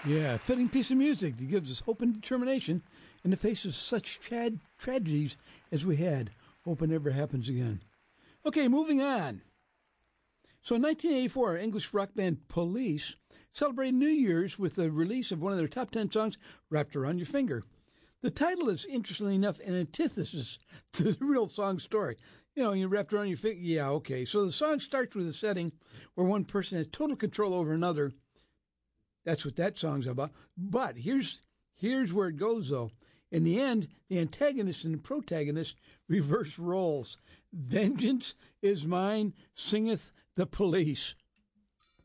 Yeah, fitting piece of music that gives us hope and determination in the face of such tragedies as we had. Hope it never happens again. Okay, moving on. So in 1984, English rock band Police celebrated New Year's with the release of one of their top 10 songs, Wrapped Around Your Finger. The title is, interestingly enough, an antithesis to the real song story. You know, you wrapped around your finger. Yeah, okay. So the song starts with a setting where one person has total control over another. That's what that song's about. But here's where it goes, though. In the end, the antagonist and the protagonist reverse roles. Vengeance is mine, singeth the police.